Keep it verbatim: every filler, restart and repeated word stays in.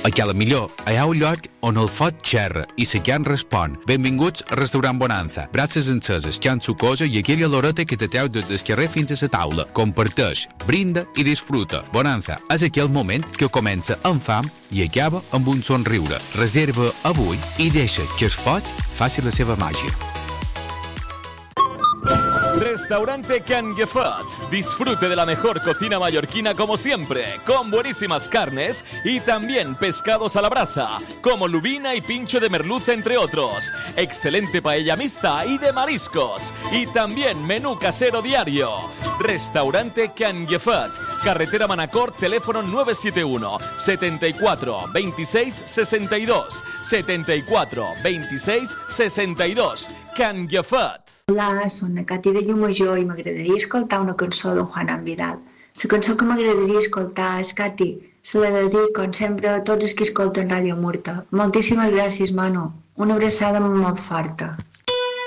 A Cala Millor hi ha un lloc on el foc xerra i la carn respon. Benvinguts al restaurant Bonanza. Braces enceses, carn sucosa i aquella loreta que te treu des del carrer fins a la taula. Comparteix, brinda i disfruta. Bonanza és aquell moment que comença amb fam i acaba amb un somriure. Reserva avui i deixa que el foc faci la seva màgia. Restaurante Canguefat. Disfrute de la mejor cocina mallorquina como siempre, con buenísimas carnes y también pescados a la brasa, como lubina y pincho de merluza, entre otros. Excelente paella mixta y de mariscos. Y también menú casero diario. Restaurante Canguefat. Carretera Manacor, teléfono nueve siete uno, setenta y cuatro, veintiséis, sesenta y dos. setenta y cuatro, veintiséis, sesenta y dos. Canguefat. Hola, soc la Cati de Llumajor i m'agradaria escoltar una cançó d'en Juan Vidal. La cançó que m'agradaria escoltar és Cati. Se la dedico, com sempre, a tots els que escolten Ràdio Murta. Moltíssimes gràcies, Manu. Una abraçada molt forta.